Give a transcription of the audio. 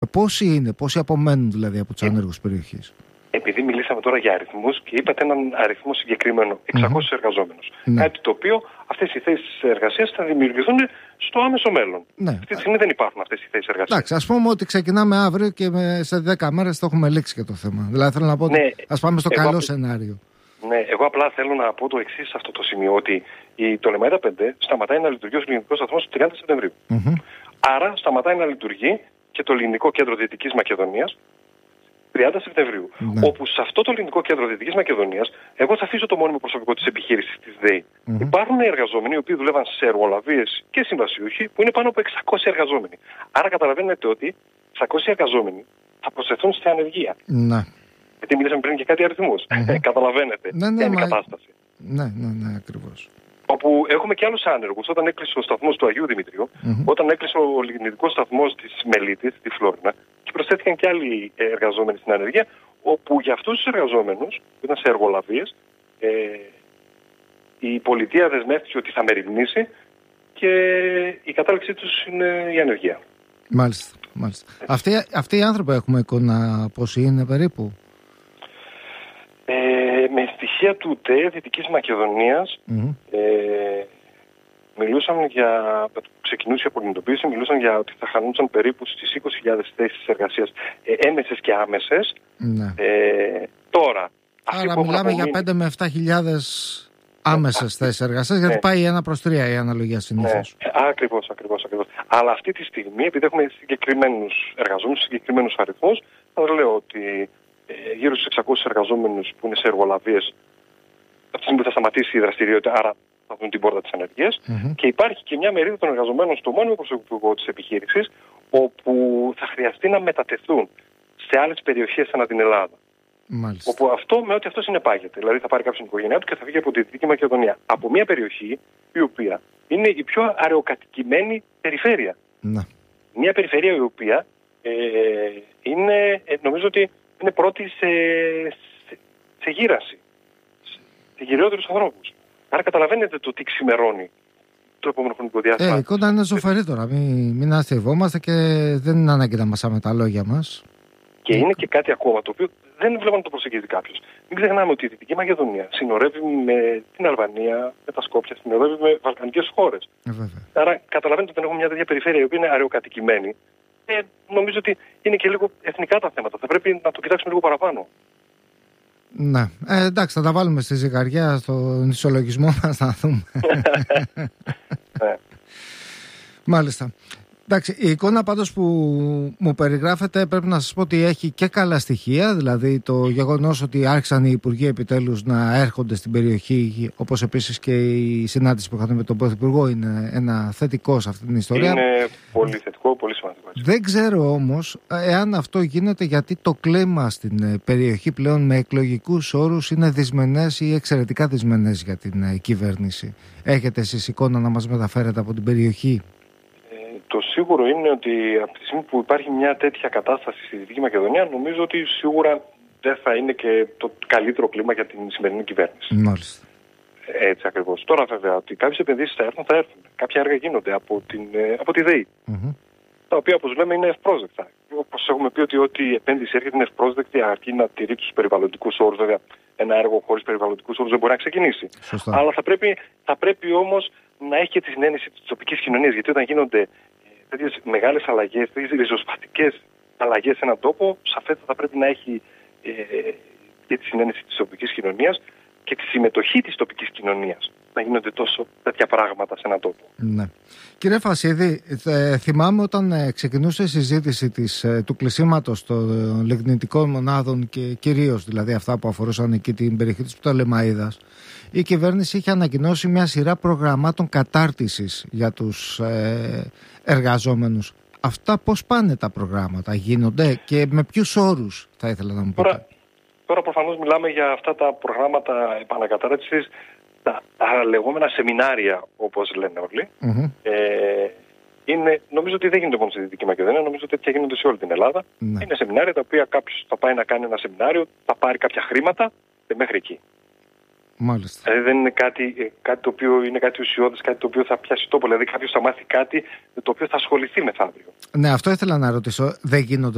πόσοι απομένουν δηλαδή από τους άνεργους περιοχής? Επειδή μιλήσαμε τώρα για αριθμούς και είπατε έναν αριθμό συγκεκριμένο, 600 εργαζόμενους. Ναι. Κάτι το οποίο αυτές οι θέσεις εργασίας θα δημιουργηθούν στο άμεσο μέλλον. Ναι. Αυτή τη στιγμή δεν υπάρχουν αυτές οι θέσεις εργασίας. Εντάξει, ας πούμε ότι ξεκινάμε αύριο και σε 10 μέρες το έχουμε λήξει και το θέμα. Δηλαδή θέλω να πω ότι ας πάμε στο καλό σενάριο. Ναι, εγώ απλά θέλω να πω το εξής σε αυτό το σημείο, ότι το Λεμαΐδα 5 σταματάει να λειτουργεί ως ελληνικός σταθμός το 30 Σεπτεμβρίου. Άρα σταματάει να λειτουργεί και το Ελληνικό Κέντρο Δυτικής Μακεδονίας 30 Σεπτεμβρίου. Ναι. Όπου σε αυτό το Ελληνικό Κέντρο Δυτικής Μακεδονίας, εγώ θα αφήσω το μόνιμο προσωπικό της επιχείρησης της ΔΕΗ. Υπάρχουν εργαζόμενοι οι οποίοι δουλεύαν σε εργολαβίες και συμβασιούχοι που είναι πάνω από 600 εργαζόμενοι. Άρα καταλαβαίνετε ότι 600 εργαζόμενοι θα προσθεθούν στην ανεργία. Ναι. Γιατί μιλήσαμε πριν και κάτι αριθμούς. Καταλαβαίνετε ποια είναι η κατάσταση. Ναι, ακριβώς. Όπου έχουμε και άλλους άνεργους. Όταν έκλεισε ο σταθμός του Αγίου Δημητρίου, όταν έκλεισε ο λιγνητικός σταθμός της Μελίτης, τη Φλόρινα, και προσθέθηκαν και άλλοι εργαζόμενοι στην ανεργία, όπου για αυτούς τους εργαζόμενους, που ήταν σε εργολαβίες, η πολιτεία δεσμεύτηκε ότι θα μεριμνήσει και η κατάληξή τους είναι η ανεργία. Μάλιστα. Αυτοί οι άνθρωποι έχουμε εικόνα πόσοι είναι περίπου? Με στοιχεία του ΤΕ Δυτικής Μακεδονίας μιλούσαν για, ξεκινούσε η αποκινητοποίηση, μιλούσαν για ότι θα χανούσαν περίπου στις 20.000 θέσεις εργασίας, έμεσες και άμεσες. Ναι. Τώρα, άρα μιλάμε για 5 με 7.000 άμεσες θέσεις εργασίας, γιατί πάει 1/3 η αναλογία συνήθως. Ακριβώς. Αλλά αυτή τη στιγμή, επειδή έχουμε συγκεκριμένους εργαζόμενους, συγκεκριμένους αριθμούς, θα λέω ότι γύρω στους 600 εργαζόμενους που είναι σε εργολαβίες, αυτή τη στιγμή που θα σταματήσει η δραστηριότητα, άρα θα δουν την πόρτα της ανεργίας. Και υπάρχει και μια μερίδα των εργαζομένων στο μόνιμο προσωπικό της επιχείρησης, όπου θα χρειαστεί να μετατεθούν σε άλλες περιοχές ανά την Ελλάδα. Μάλιστα. Όπου αυτό με ό,τι αυτό συνεπάγεται. Δηλαδή θα πάρει κάποιος την οικογένειά του και θα φύγει από τη Δυτική Μακεδονία. Από μια περιοχή η οποία είναι η πιο αραιοκατοικημένη περιφέρεια. Ναι. Μια περιφέρεια η οποία είναι, νομίζω ότι είναι πρώτη σε γύραση. Σε γυριότερους ανθρώπους. Άρα καταλαβαίνετε το τι ξημερώνει το επόμενο χρονικό διάστημα. Η εικόνα είναι ζωφερή τώρα. Μην αστευόμαστε και δεν είναι ανάγκη να μασάμε τα λόγια μας. Και είναι και κάτι ακόμα το οποίο δεν βλέπω να το προσεγγίζει κάποιος. Μην ξεχνάμε ότι η Δυτική Μακεδονία συνορεύει με την Αλβανία, με τα Σκόπια, συνορεύει με βαλκανικές χώρες. Άρα καταλαβαίνετε ότι έχουμε μια τέτοια περιφέρεια η οποία είναι αραιοκατοικημένη. Νομίζω ότι είναι και λίγο εθνικά τα θέματα. Θα πρέπει να το κοιτάξουμε λίγο παραπάνω. Ναι. Εντάξει, θα τα βάλουμε στη ζυγαριά, στον ισολογισμό μας, να δούμε. Μάλιστα. Εντάξει, η εικόνα πάντως που μου περιγράφεται πρέπει να σας πω ότι έχει και καλά στοιχεία, δηλαδή το γεγονός ότι άρχισαν οι υπουργοί επιτέλους να έρχονται στην περιοχή, όπως επίσης και η συνάντηση που είχαμε με τον Πρωθυπουργό, είναι ένα θετικό σε αυτή την ιστορία. Είναι πολύ θετικό, πολύ σημαντικό. Δεν ξέρω όμως εάν αυτό γίνεται γιατί το κλίμα στην περιοχή πλέον με εκλογικούς όρους είναι δυσμενές ή εξαιρετικά δυσμενές για την κυβέρνηση. Έχετε εσείς εικόνα να μας μεταφέρετε από την περιοχή? Το σίγουρο είναι ότι από τη στιγμή που υπάρχει μια τέτοια κατάσταση στη Δυτική Μακεδονία, νομίζω ότι σίγουρα δεν θα είναι και το καλύτερο κλίμα για την σημερινή κυβέρνηση. Μάλιστα. Έτσι ακριβώς. Τώρα βέβαια ότι κάποιες επενδύσεις θα έρθουν. Κάποια έργα γίνονται από τη ΔΕΗ. Τα οποία, όπως λέμε, είναι ευπρόσδεκτα. Όπως έχουμε πει ότι ό,τι επένδυση έρχεται είναι ευπρόσδεκτη, αρκεί να τηρεί τους περιβαλλοντικούς όρους. Βέβαια, ένα έργο χωρίς περιβαλλοντικούς όρους δεν μπορεί να ξεκινήσει. Σωστά. Αλλά θα πρέπει όμως να έχει και τη συνένεση της τοπικής κοινωνίας. Γιατί όταν γίνονται τέτοιες μεγάλες αλλαγές, τέτοιες ριζοσπαστικές αλλαγές σε έναν τόπο, σαφέστατα θα πρέπει να έχει και τη συνένεση της τοπικής κοινωνίας και τη συμμετοχή της τοπικής κοινωνίας. Να γίνονται τόσο τέτοια πράγματα σε έναν τόπο. Ναι. Κύριε Φασίδη, θυμάμαι όταν ξεκινούσε η συζήτηση του κλεισίματος των λιγνητικών μονάδων και κυρίως δηλαδή αυτά που αφορούσαν εκεί την περιοχή της Πτολεμαΐδας, η κυβέρνηση είχε ανακοινώσει μια σειρά προγραμμάτων κατάρτισης για τους εργαζόμενους. Αυτά πώς πάνε τα προγράμματα, γίνονται και με ποιους όρους, θα ήθελα να μου πείτε? Τώρα προφανώς μιλάμε για αυτά τα προγράμματα επανακατάρτισης, τα λεγόμενα σεμινάρια, όπως λένε όλοι. Νομίζω ότι δεν γίνονται μόνο στη Δυτική Μακεδονία, νομίζω ότι τέτοια γίνονται σε όλη την Ελλάδα. Ναι. Είναι σεμινάρια τα οποία κάποιος θα πάει να κάνει ένα σεμινάριο, θα πάρει κάποια χρήματα και μέχρι εκεί. Μάλιστα. Δηλαδή δεν είναι κάτι το οποίο είναι κάτι ουσιώδες, κάτι το οποίο θα πιάσει τόπο. Δηλαδή κάποιος θα μάθει κάτι με το οποίο θα ασχοληθεί μεθαύριο. Ναι, αυτό ήθελα να ρωτήσω. Δεν γίνονται